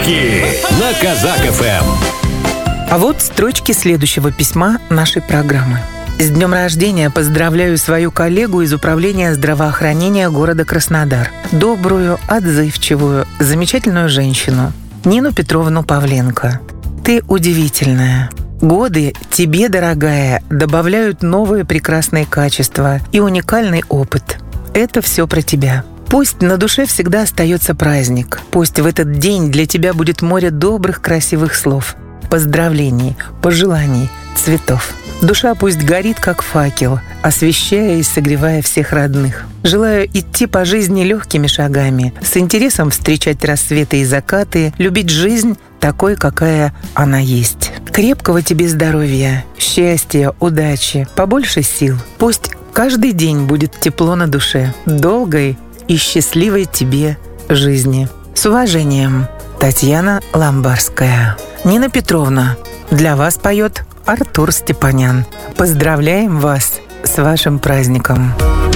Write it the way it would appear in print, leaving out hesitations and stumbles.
Подарки на Казак ФМ. А вот строчки следующего письма нашей программы. С днем рождения поздравляю свою коллегу из Управления здравоохранения города Краснодар. Добрую, отзывчивую, замечательную женщину Нину Петровну Павленко. Ты удивительная. Годы тебе, дорогая, добавляют новые прекрасные качества и уникальный опыт. Это все про тебя. Пусть на душе всегда остается праздник. Пусть в этот день для тебя будет море добрых, красивых слов, поздравлений, пожеланий, цветов. Душа пусть горит, как факел, освещая и согревая всех родных. Желаю идти по жизни легкими шагами, с интересом встречать рассветы и закаты, любить жизнь такой, какая она есть. Крепкого тебе здоровья, счастья, удачи, побольше сил. Пусть каждый день будет тепло на душе, долгой и счастливой тебе жизни. С уважением, Татьяна Ламбарская. Нина Петровна, для вас поет Артур Степанян. Поздравляем вас с вашим праздником.